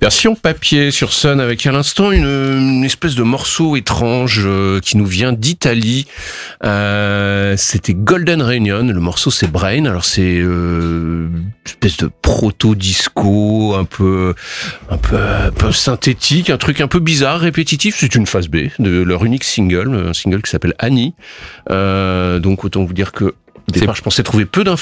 Version papier sur Sun avec à l'instant une espèce de morceau étrange qui nous vient d'Italie. C'était Golden Reunion, le morceau c'est Brain. Alors c'est une espèce de proto-disco, un peu synthétique, un truc un peu bizarre, répétitif. C'est une phase B de leur unique single, un single qui s'appelle Annie. Donc autant vous dire que au départ, je pensais trouver peu d'infos